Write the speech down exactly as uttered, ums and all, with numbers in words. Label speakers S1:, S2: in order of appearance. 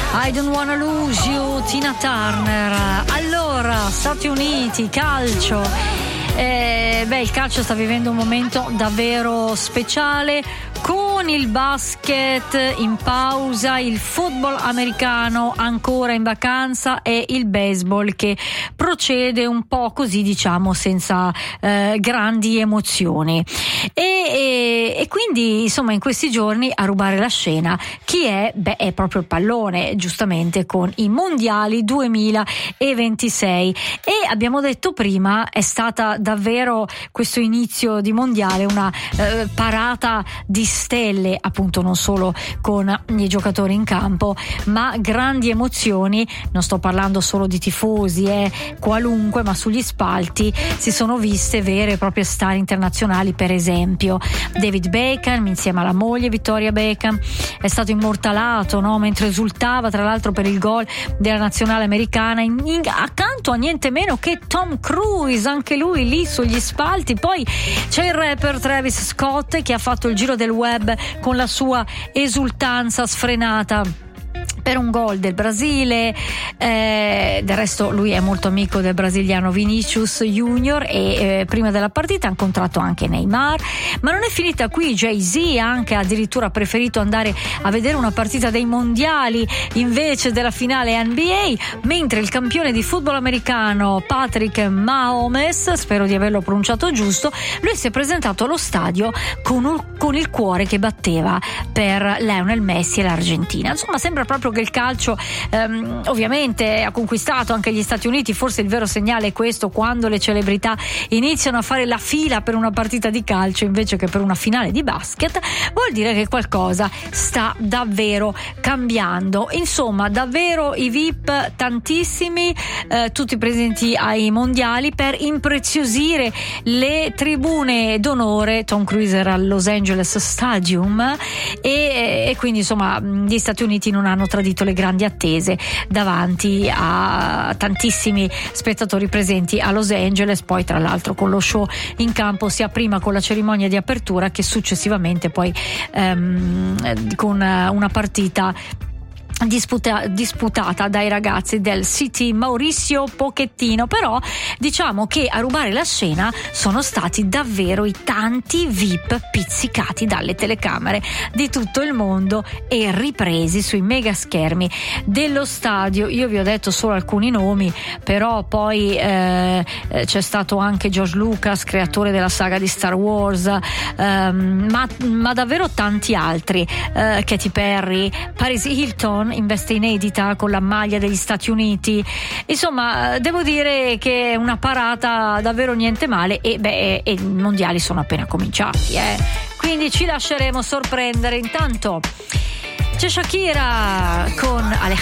S1: I Don't Wanna Lose You, Tina Turner. Allora, Stati Uniti, calcio. Eh, beh, il calcio sta vivendo un momento davvero speciale, con il basket in pausa, il football americano ancora in vacanza e il baseball che procede un po' così, diciamo, senza eh, grandi emozioni. E, e, e quindi, insomma, in questi giorni a rubare la scena chi è? Beh, è proprio il pallone, giustamente, con i mondiali duemilaventisei. E abbiamo detto prima, è stata davvero questo inizio di mondiale una eh, parata di stelle, appunto, non solo con i giocatori in campo, ma grandi emozioni. Non sto parlando solo di tifosi, eh, qualunque, ma sugli spalti si sono viste vere e proprie star internazionali. Per esempio David Beckham insieme alla moglie Victoria Beckham è stato immortalato, no? Mentre esultava tra l'altro per il gol della nazionale americana, in, in, accanto a niente meno che Tom Cruise, anche lui lì sugli spalti. Poi c'è il rapper Travis Scott che ha fatto il giro del web con la sua esultanza sfrenata per un gol del Brasile. Eh, del resto lui è molto amico del brasiliano Vinicius Junior e eh, prima della partita ha incontrato anche Neymar. Ma non è finita qui, Jay-Z anche addirittura preferito andare a vedere una partita dei mondiali invece della finale N B A, mentre il campione di football americano Patrick Mahomes, spero di averlo pronunciato giusto, lui si è presentato allo stadio con, un, con il cuore che batteva per Lionel Messi e l'Argentina. Insomma, sembra proprio che il calcio ehm, ovviamente ha conquistato anche gli Stati Uniti. Forse il vero segnale è questo: quando le celebrità iniziano a fare la fila per una partita di calcio invece che per una finale di basket, vuol dire che qualcosa sta davvero cambiando. Insomma, davvero i V I P tantissimi, eh, tutti presenti ai mondiali per impreziosire le tribune d'onore. Tom Cruise era al Los Angeles Stadium e, e quindi insomma gli Stati Uniti non hanno tradito le grandi attese davanti a tantissimi spettatori presenti a Los Angeles. Poi tra l'altro con lo show in campo, sia prima con la cerimonia di apertura che successivamente poi ehm, con una partita Disputa, disputata dai ragazzi del City Mauricio Pochettino. Però diciamo che a rubare la scena sono stati davvero i tanti V I P pizzicati dalle telecamere di tutto il mondo e ripresi sui mega schermi dello stadio. Io vi ho detto solo alcuni nomi, però poi eh, c'è stato anche George Lucas, creatore della saga di Star Wars, ehm, ma, ma davvero tanti altri, eh, Katy Perry, Paris Hilton in veste inedita con la maglia degli Stati Uniti. Insomma, devo dire che è una parata davvero niente male e beh, e i mondiali sono appena cominciati, eh. Quindi ci lasceremo sorprendere. Intanto c'è Shakira con Alejandro